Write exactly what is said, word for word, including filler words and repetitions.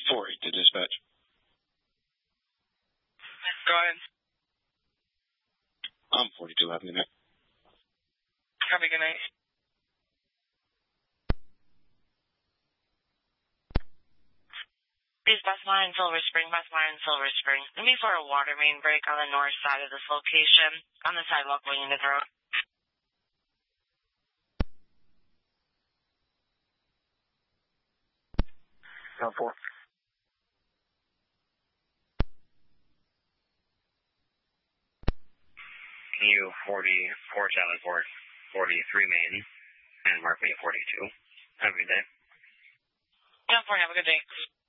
four eight to dispatch. Go ahead. I'm forty-two, have a good night. Have a good night. East Bus Line, Silver Spring, Bus Line, Silver Spring. Looking for a water main break on the north side of this location, on the sidewalk leading to the road. Down four. Can you forty-four Charlie Ford, forty-three Main, and mark me at forty-two. Have a good day. Yeah, have a good day.